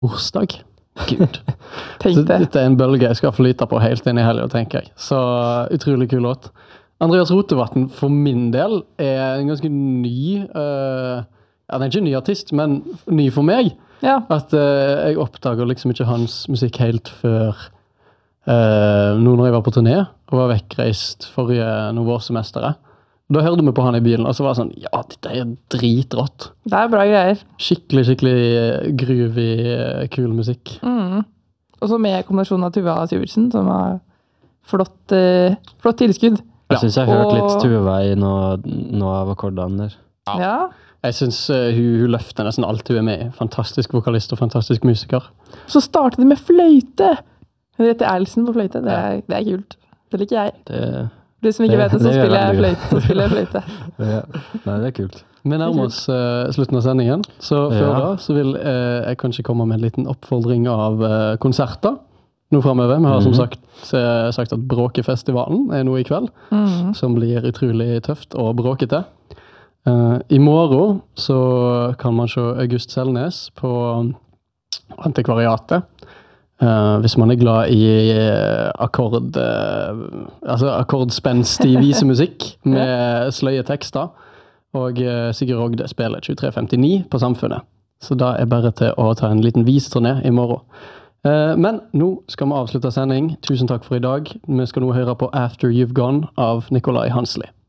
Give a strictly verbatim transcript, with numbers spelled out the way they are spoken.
Torsdag? Gud. Tenk Så det. dette er en bølge jeg skal flyte på helt inn i helgen, tenker jeg. Så utrolig kul låt. Andreas Rotevatn, for min del, er en ganske ny, uh, ja, han er ikke en ny artist, men ny for meg. Ja. At uh, jeg oppdager liksom ikke hans musikk helt før uh, nå når jeg var på turné, og var vekkreist forrige noen vårsemestere. Da hørte vi på han i bilen, og så var det sånn, ja, dette er dritrått. Det er bra greier. Skikkelig, skikkelig groovy, kul musikk. Mm. Og så med kombinasjonen av Tuva Syvertsen, som har flott, uh, flott tilskudd. Jeg synes jeg har hørt Og- litt Tuva i noe, noe av akkordene der. Ja. Ja. Jeg synes uh, hun, hun løfter nesten alt hun er med i. Fantastisk vokalist og fantastisk musiker. Så startet det med fløyte. Henriette Erlsen på fløyte, det er, det er kult. Det liker jeg. Det, Du som ikke Det- vet det, så det gjør spiller jeg veldig fløyte. Så spiller jeg fløyte. ja. Nei, det er kult. Vi nærmer oss uh, slutten av sendingen, så før Ja. da så vil uh, jeg kanskje komme med en liten oppfordring av uh, konserter. Nå fremover. Vi har som Mhm. sagt, uh, sagt at Bråkefestivalen er noe i kveld, Mm. som blir utrolig tøft og bråkete. Uh, I morgen så kan man se August Selnes på Antikvariatet. Uh, hvis man er glad i uh, akkord, uh, altså akkordspenstig visemusikk med sløye tekster, og uh, Sigurd Rogde spiller tjuetre femtini på Samfunnet. Så da er bare til å ta en liten viseturné i morgen. Uh, men nå skal vi avslutte sending. Tusen takk for i dag. Vi skal nå høre på After You've Gone av Nikolai Hansli.